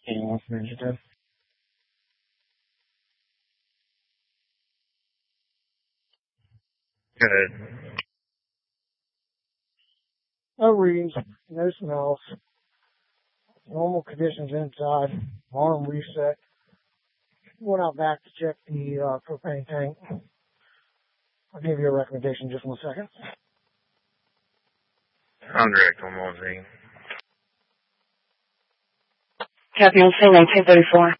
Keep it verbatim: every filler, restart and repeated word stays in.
Anyone fugitive? Good. No readings, no smells, normal conditions inside, alarm reset. Went out back to check the uh, propane tank. I'll give you a recommendation in just one second. I'm direct on one thing. Copy on Saline two thirty-four.